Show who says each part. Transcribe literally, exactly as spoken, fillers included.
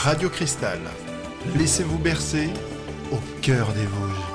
Speaker 1: Radio Cristal. Laissez-vous bercer au cœur des Vosges.